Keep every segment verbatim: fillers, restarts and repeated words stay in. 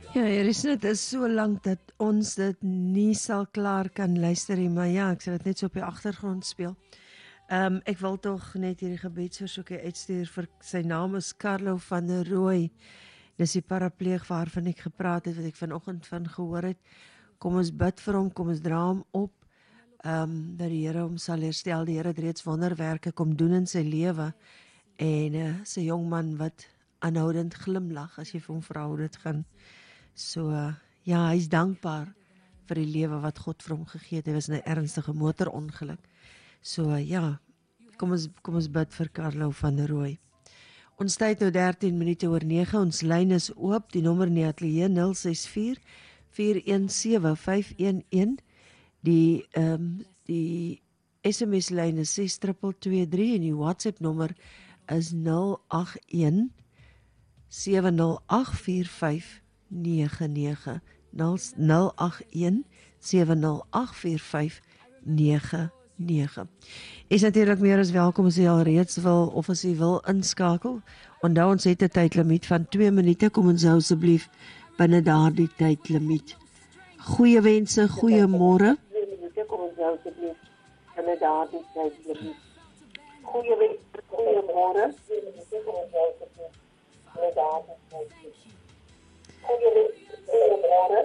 Ja, Iris, dit is so lank dat ons dit nie sal klaar kan luister nie, maar ja, ek sal dit net so op die agtergrond speel. Ehm um, ek wil tog net hierdie gebedsversoekie uitstuur vir sy naam is Carlo van der Rooi. Dis die parapleeg waarvan ek gepraat het, wat ek vanoggend van gehoor het. Kom ons bid vir hom, kom ons dra hom op. Ehm um, dat die Here hom sal herstel. Die Here het reeds wonderwerke kom doen in sy lewe. En uh, sy jong man wat aanhoudend glimlag as jy vir hom vra hoe dit gaan. So uh, ja, hy's dankbaar vir die lewe wat God vir hom gegee het. Hy was in 'n ernstige motorongeluk. So uh, ja, kom ons kom ons bid vir Carlo van der Rooi. Ons tyd nou dertien minute oor nege. Ons lyn is oop. Die nommer in die ateljee nul ses vier vier een sewe vyf een een. Die ehm um, die S M S lyn is ses twee twee drie en die WhatsApp nommer is nul agt een sewe nul agt vier vyf nege nege. nul agt een sewe nul agt vier vyf nege nege. Is natuurlik meer as welkom as jy al reeds wil of as jy wil inskakel. Onthou ons het 'n tydlimiet van twee minute. Kom ons hou asseblief binne daardie tydlimiet. Goeie wense, goeie môre. Kom ons hou asseblief binne daardie tydlimiet. Goeie wense, goeie môre. Kom ons hou asseblief binne daardie tydlimiet. Goeie wense, goeie môre.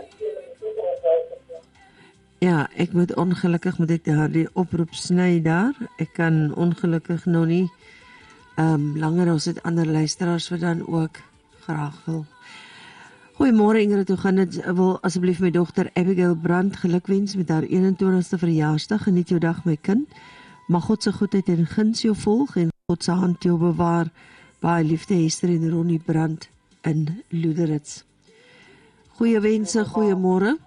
Ja, ek moet ongelukkig moet ek daardie oproep sny daar. Ek kan ongelukkig nog nie ehm um, langer as dit ander luisteraars wat dan ook graag wil. Goeiemôre Ingrid, hoe gaan dit? Ek wil asseblief my dogter Abigail Brandt gelukwens met haar een en twintigste verjaarsdag. Geniet jou dag my kind. Mag God se goedheid en guns jou volg en God se hand jou bewaar. Baie liefde Hester en Ronnie Brandt in Loederits. Goeie wense, goeiemôre.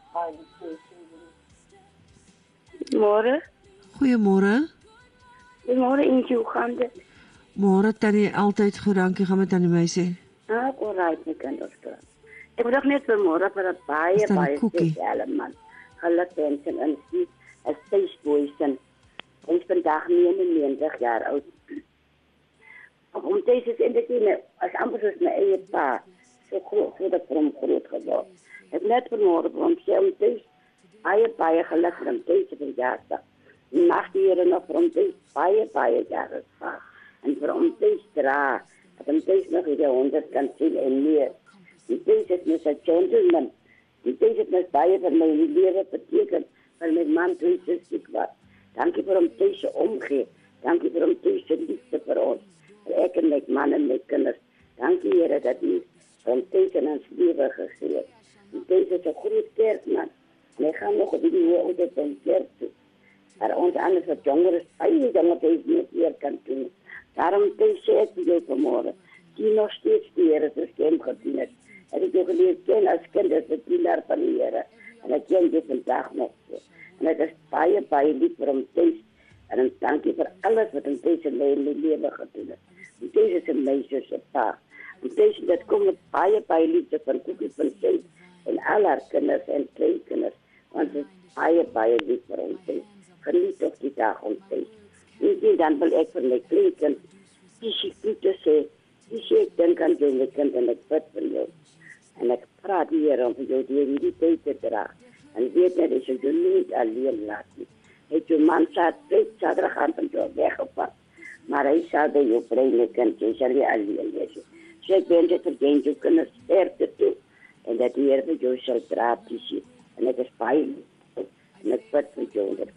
Môre. Goeiemôre. Goeiemôre Ingie, hoe gaan dit? Môre tannie, altyd goed, dankie, gaan met tannie meisie. Ah, ek alright, my kinders. Ek wil ook net vir môre vir 'n baie baie spesiale man. Gelukwens en instuur as Staceboysen. Hy is vandag negenennegentig jaar oud. Om deze is eintlik nie as amper soos my eie pa. So groot, groot ek vir hom groot geword. Ek net vir môre vir hom sê om deze baie baie geluk vir hom deze verjaarsdag. Mag die Here nog vir hom deze baie baie jare vaar. En vir hom deze dra. Dat hom deze nog weer honderd kan sien en meer. Die deze is net 'n gentleman. Die deze het net baie vir my lewe beteken. Vir my man toe sy siek was. Dankie vir hom deze omgee. Dankie vir hom deze liefde vir ons. Vir ek en my man en my kinders. Dankie Here dat U vir hom deze in ons lewe gegee het. Die deze is 'n groot kerkman. En hy gaan nog op die nieuwe oude van kerk toe. Maar ons anders wat jonger is, baie jonger deze niet meer kan doen. Daarom deze ek vir jou vanmorgen. Die nog steeds die Here se stem gedien het. En ek jou geleerd ken as kind as 'n dienaar van die Here. En ek ken dit vandag nog so. En ek is baie, baie lief vir hom thuis. En ek dank jy vir alles wat hom thuis in my lewe gedoen het. En thuis is 'n meisie se pa. En thuis dat kom met baie, baie liefde van Koekie van Sint. En al haar kinders en kleinkinders. Want het is baie, baie lief vir hom thuis. Geniet ook die dag om thuis. En dan wil ek vir my kleinkind die sy goed te sê. Die sê ek denk aan jou my kind en ek bid vir jou. En ek praat die Here om vir jou die hierdie tyd te dra. En weet net, as jy jou niet alleen laat nie. Het jou man saad, tyd saad gaan van jou weggepak. Maar hy sal by jou bly, my kind, jy sal nie alleen wees. So ek wens dit vir jy jou kinders sterkte toe. En dat die Here vir jou sal dra, die sê. En ek is baie lief. En ek bid vir jou.